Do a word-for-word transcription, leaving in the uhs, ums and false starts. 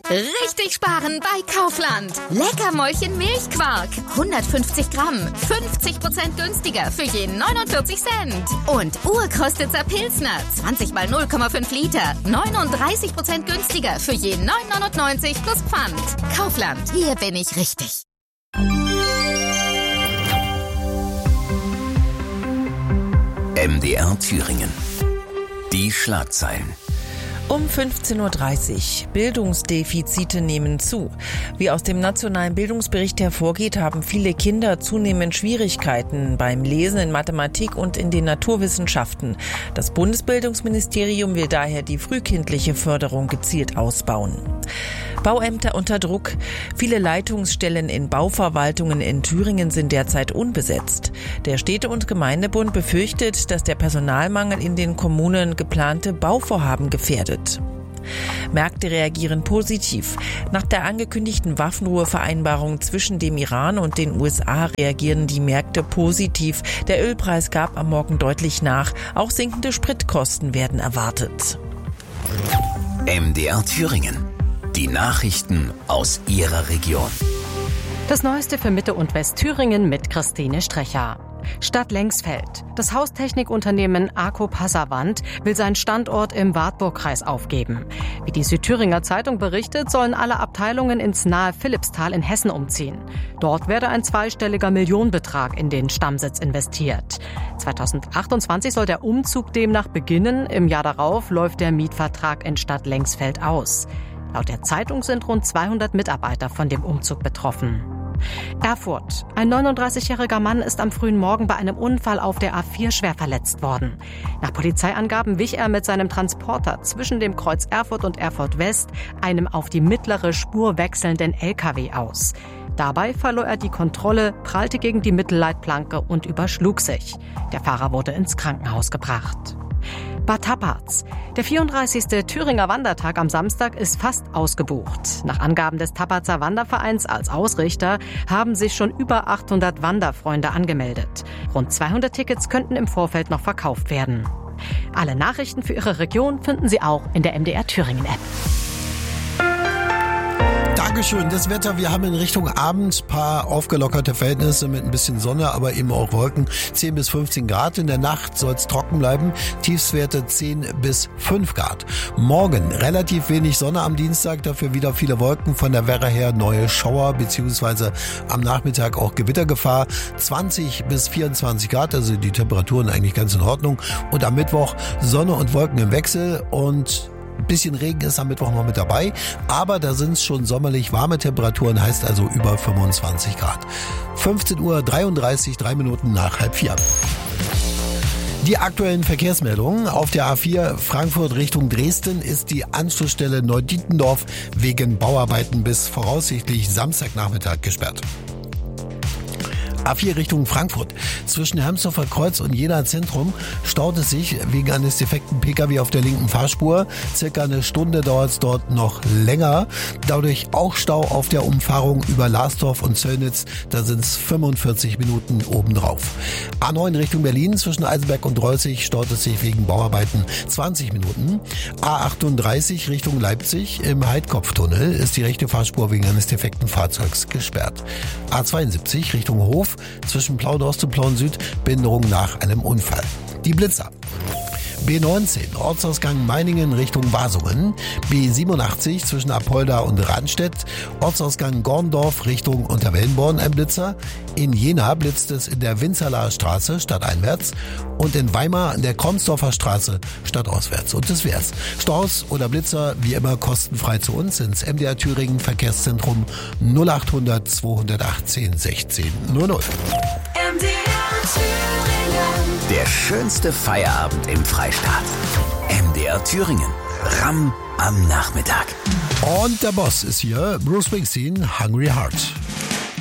Richtig sparen bei Kaufland. Leckermäulchen Milchquark. hundertfünfzig Gramm. fünfzig Prozent günstiger für jeden neunundvierzig Cent. Und Urkostitzer Pilsner. zwanzig mal null Komma fünf Liter. neununddreißig Prozent günstiger für jeden neun neunundneunzig plus Pfand. Kaufland. Hier bin ich richtig. M D R Thüringen. Die Schlagzeilen. Um fünfzehn Uhr dreißig. Bildungsdefizite nehmen zu. Wie aus dem nationalen Bildungsbericht hervorgeht, haben viele Kinder zunehmend Schwierigkeiten beim Lesen in Mathematik und in den Naturwissenschaften. Das Bundesbildungsministerium will daher die frühkindliche Förderung gezielt ausbauen. Bauämter unter Druck. Viele Leitungsstellen in Bauverwaltungen in Thüringen sind derzeit unbesetzt. Der Städte- und Gemeindebund befürchtet, dass der Personalmangel in den Kommunen geplante Bauvorhaben gefährdet. Märkte reagieren positiv. Nach der angekündigten Waffenruhevereinbarung zwischen dem Iran und den U S A reagieren die Märkte positiv. Der Ölpreis gab am Morgen deutlich nach. Auch sinkende Spritkosten werden erwartet. M D R Thüringen. Die Nachrichten aus Ihrer Region. Das Neueste für Mitte- und Westthüringen mit Christine Strecher. Stadt Lengsfeld. Das Haustechnikunternehmen Arco Passavant will seinen Standort im Wartburgkreis aufgeben. Wie die Südthüringer Zeitung berichtet, sollen alle Abteilungen ins nahe Philippsthal in Hessen umziehen. Dort werde ein zweistelliger Millionenbetrag in den Stammsitz investiert. zweitausendachtundzwanzig soll der Umzug demnach beginnen. Im Jahr darauf läuft der Mietvertrag in Stadt Lengsfeld aus. Laut der Zeitung sind rund zweihundert Mitarbeiter von dem Umzug betroffen. Erfurt. Ein neununddreißigjähriger Mann ist am frühen Morgen bei einem Unfall auf der A vier schwer verletzt worden. Nach Polizeiangaben wich er mit seinem Transporter zwischen dem Kreuz Erfurt und Erfurt West einem auf die mittlere Spur wechselnden L K W aus. Dabei verlor er die Kontrolle, prallte gegen die Mittelleitplanke und überschlug sich. Der Fahrer wurde ins Krankenhaus gebracht. Bad Tappatz. Der vierunddreißigste Thüringer Wandertag am Samstag ist fast ausgebucht. Nach Angaben des Tappatzer Wandervereins als Ausrichter haben sich schon über achthundert Wanderfreunde angemeldet. Rund zweihundert Tickets könnten im Vorfeld noch verkauft werden. Alle Nachrichten für Ihre Region finden Sie auch in der M D R Thüringen App. Dankeschön. Das Wetter, wir haben in Richtung Abend paar aufgelockerte Verhältnisse mit ein bisschen Sonne, aber eben auch Wolken. zehn bis fünfzehn Grad. In der Nacht soll es trocken bleiben. Tiefstwerte zehn bis fünf Grad. Morgen relativ wenig Sonne am Dienstag, dafür wieder viele Wolken. Von der Werra her neue Schauer beziehungsweise am Nachmittag auch Gewittergefahr. zwanzig bis vierundzwanzig Grad, also die Temperaturen eigentlich ganz in Ordnung. Und am Mittwoch Sonne und Wolken im Wechsel und ein bisschen Regen ist am Mittwoch noch mit dabei, aber da sind es schon sommerlich warme Temperaturen, heißt also über fünfundzwanzig Grad. fünfzehn Uhr dreiunddreißig, drei Minuten nach halb vier. Die aktuellen Verkehrsmeldungen. Auf der A vier Frankfurt Richtung Dresden ist die Anschlussstelle Neudietendorf wegen Bauarbeiten bis voraussichtlich Samstagnachmittag gesperrt. A vier Richtung Frankfurt. Zwischen Hermsdorfer Kreuz und Jena Zentrum staut es sich wegen eines defekten P K W auf der linken Fahrspur. Circa eine Stunde dauert es dort noch länger. Dadurch auch Stau auf der Umfahrung über Lasdorf und Zöllnitz. Da sind es fünfundvierzig Minuten obendrauf. A neun Richtung Berlin. Zwischen Eisenberg und Reußig staut es sich wegen Bauarbeiten zwanzig Minuten. A achtunddreißig Richtung Leipzig. Im Heidkopftunnel ist die rechte Fahrspur wegen eines defekten Fahrzeugs gesperrt. A zweiundsiebzig Richtung Hof. Zwischen Plauen-Ost und Plauen-Süd Behinderung nach einem Unfall. Die Blitzer. B neunzehn, Ortsausgang Meiningen Richtung Wasungen. B siebenundachtzig zwischen Apolda und Ranstedt. Ortsausgang Gorndorf Richtung Unterwellenborn ein Blitzer. In Jena blitzt es in der Winzerlaer Straße stadteinwärts. Und in Weimar an der Kromsdorfer Straße stadtauswärts. Und das wär's. Staus oder Blitzer wie immer kostenfrei zu uns ins M D R Thüringen Verkehrszentrum null achthundert zweihundertachtzehn sechzehn null null. M D R Thüringen. Der schönste Feierabend im Freistaat. M D R Thüringen. Ramm am Nachmittag. Und der Boss ist hier, Bruce Springsteen, Hungry Heart.